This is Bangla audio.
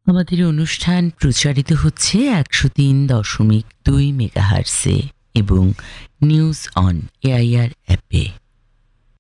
আমাদের অনুষ্ঠান প্রচারিত হচ্ছে 103.2 মেগাহার্টজে এবং নিউজ অন এআইআর অ্যাপে।